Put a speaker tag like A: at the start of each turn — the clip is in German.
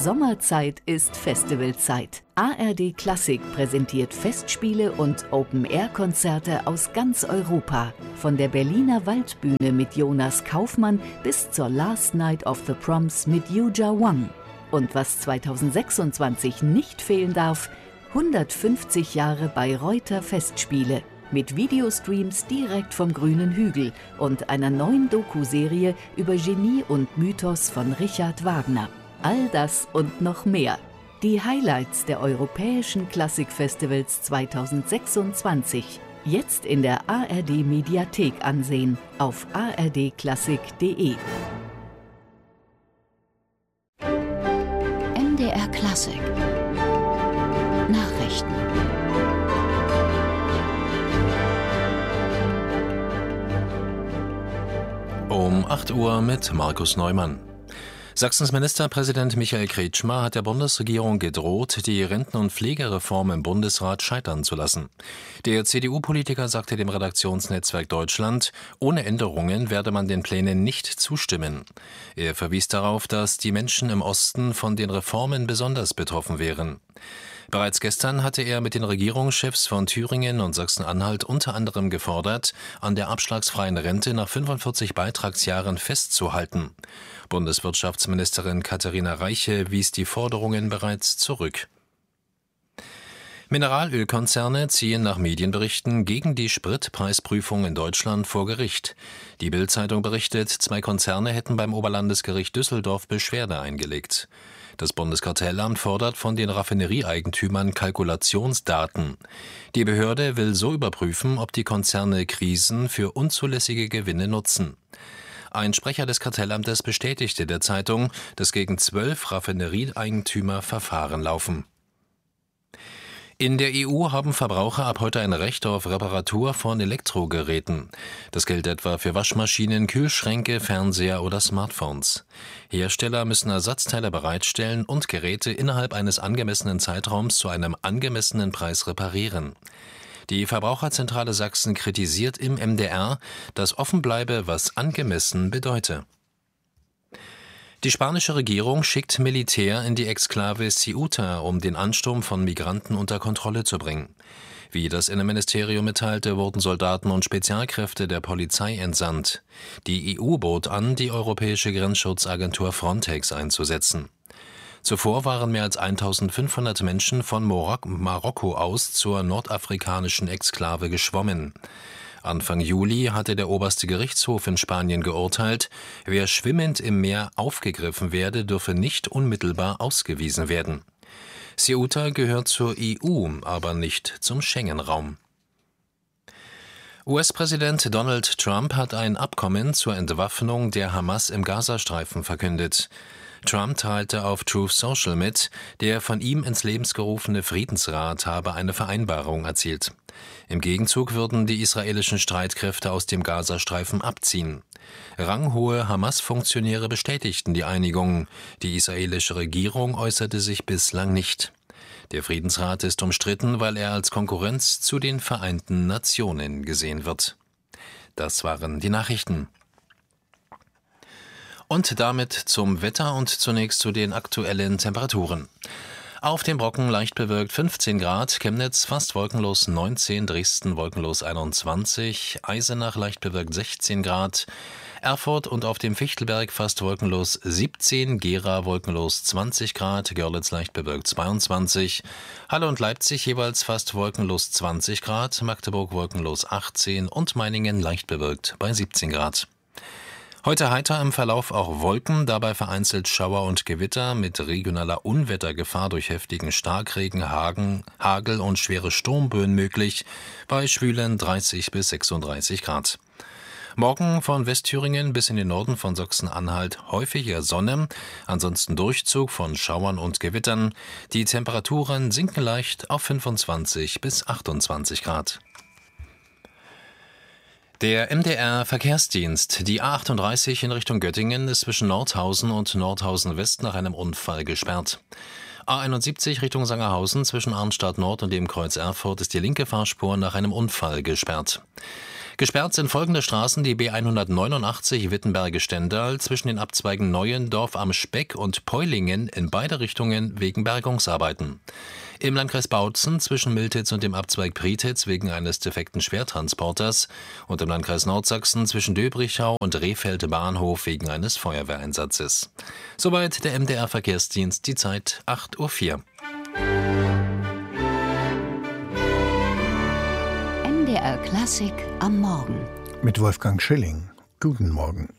A: Sommerzeit ist Festivalzeit. ARD Klassik präsentiert Festspiele und Open-Air-Konzerte aus ganz Europa. Von der Berliner Waldbühne mit Jonas Kaufmann bis zur Last Night of the Proms mit Yuja Wang. Und was 2026 nicht fehlen darf, 150 Jahre Bayreuther Festspiele. Mit Videostreams direkt vom grünen Hügel und einer neuen Doku-Serie über Genie und Mythos von Richard Wagner. All das und noch mehr. Die Highlights der Europäischen Klassikfestivals 2026. Jetzt in der ARD Mediathek ansehen auf ardklassik.de.
B: MDR Klassik Nachrichten.
C: Um 8 Uhr mit Markus Neumann. Sachsens Ministerpräsident Michael Kretschmer hat der Bundesregierung gedroht, die Renten- und Pflegereform im Bundesrat scheitern zu lassen. Der CDU-Politiker sagte dem Redaktionsnetzwerk Deutschland, ohne Änderungen werde man den Plänen nicht zustimmen. Er verwies darauf, dass die Menschen im Osten von den Reformen besonders betroffen wären. Bereits gestern hatte er mit den Regierungschefs von Thüringen und Sachsen-Anhalt unter anderem gefordert, an der abschlagsfreien Rente nach 45 Beitragsjahren festzuhalten. Bundeswirtschaftsministerin Katharina Reiche wies die Forderungen bereits zurück. Mineralölkonzerne ziehen nach Medienberichten gegen die Spritpreisprüfung in Deutschland vor Gericht. Die Bild-Zeitung berichtet, 2 Konzerne hätten beim Oberlandesgericht Düsseldorf Beschwerde eingelegt. Das Bundeskartellamt fordert von den Raffinerieeigentümern Kalkulationsdaten. Die Behörde will so überprüfen, ob die Konzerne Krisen für unzulässige Gewinne nutzen. Ein Sprecher des Kartellamtes bestätigte der Zeitung, dass gegen 12 Raffinerieeigentümer Verfahren laufen. In der EU haben Verbraucher ab heute ein Recht auf Reparatur von Elektrogeräten. Das gilt etwa für Waschmaschinen, Kühlschränke, Fernseher oder Smartphones. Hersteller müssen Ersatzteile bereitstellen und Geräte innerhalb eines angemessenen Zeitraums zu einem angemessenen Preis reparieren. Die Verbraucherzentrale Sachsen kritisiert im MDR, dass offen bleibe, was angemessen bedeute. Die spanische Regierung schickt Militär in die Exklave Ceuta, um den Ansturm von Migranten unter Kontrolle zu bringen. Wie das Innenministerium mitteilte, wurden Soldaten und Spezialkräfte der Polizei entsandt. Die EU bot an, die europäische Grenzschutzagentur Frontex einzusetzen. Zuvor waren mehr als 1500 Menschen von Marokko aus zur nordafrikanischen Exklave geschwommen. Anfang Juli hatte der oberste Gerichtshof in Spanien geurteilt, wer schwimmend im Meer aufgegriffen werde, dürfe nicht unmittelbar ausgewiesen werden. Ceuta gehört zur EU, aber nicht zum Schengen-Raum. US-Präsident Donald Trump hat ein Abkommen zur Entwaffnung der Hamas im Gazastreifen verkündet. Trump teilte auf Truth Social mit, der von ihm ins Leben gerufene Friedensrat habe eine Vereinbarung erzielt. Im Gegenzug würden die israelischen Streitkräfte aus dem Gazastreifen abziehen. Ranghohe Hamas-Funktionäre bestätigten die Einigung. Die israelische Regierung äußerte sich bislang nicht. Der Friedensrat ist umstritten, weil er als Konkurrenz zu den Vereinten Nationen gesehen wird. Das waren die Nachrichten. Und damit zum Wetter und zunächst zu den aktuellen Temperaturen. Auf dem Brocken leicht bewölkt 15 Grad, Chemnitz fast wolkenlos 19, Dresden wolkenlos 21, Eisenach leicht bewölkt 16 Grad, Erfurt und auf dem Fichtelberg fast wolkenlos 17, Gera wolkenlos 20 Grad, Görlitz leicht bewölkt 22, Halle und Leipzig jeweils fast wolkenlos 20 Grad, Magdeburg wolkenlos 18 und Meiningen leicht bewölkt bei 17 Grad. Heute heiter im Verlauf auch Wolken, dabei vereinzelt Schauer und Gewitter mit regionaler Unwettergefahr durch heftigen Starkregen, Hagel und schwere Sturmböen möglich, bei schwülen 30 bis 36 Grad. Morgen von Westthüringen bis in den Norden von Sachsen-Anhalt häufiger Sonne, ansonsten Durchzug von Schauern und Gewittern. Die Temperaturen sinken leicht auf 25 bis 28 Grad. Der MDR-Verkehrsdienst, die A38 in Richtung Göttingen, ist zwischen Nordhausen und Nordhausen West nach einem Unfall gesperrt. A71 Richtung Sangerhausen zwischen Arnstadt Nord und dem Kreuz Erfurt ist die linke Fahrspur nach einem Unfall gesperrt. Gesperrt sind folgende Straßen, die B189 Wittenberge-Stendal zwischen den Abzweigen Neuendorf am Speck und Peulingen in beide Richtungen wegen Bergungsarbeiten. Im Landkreis Bautzen zwischen Miltitz und dem Abzweig Prietitz wegen eines defekten Schwertransporters und im Landkreis Nordsachsen zwischen Döbrichau und Rehfeld Bahnhof wegen eines Feuerwehreinsatzes. Soweit der MDR-Verkehrsdienst, die Zeit 8:04 Uhr.
A: MDR Klassik am Morgen.
B: Mit Wolfgang Schilling. Guten Morgen.